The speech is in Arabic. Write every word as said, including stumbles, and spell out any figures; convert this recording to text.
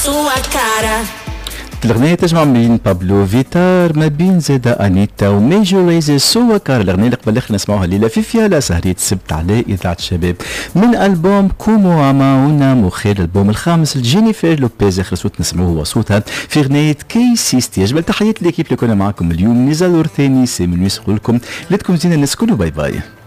sua cara. الأغنية تجمع بين بابلو فيتار ما بين زادا أنيتا وميجور ريزي سوا كار. الأغنية اللي قبل الأخير نسمعوها الليلة في فيالا سهرية السبت على إذاعة الشباب من ألبوم كومو أما ونام وخير الألبوم الخامس لجينيفر لوبيز. آخر صوت نسمعوه هو صوتها في أغنية كي سيستي. أجمل تحيات ليكيب اللي كنا معاكم اليوم. نزال ورثاني سي من يسقوا لكم لتكم زينة الناس كله. باي باي.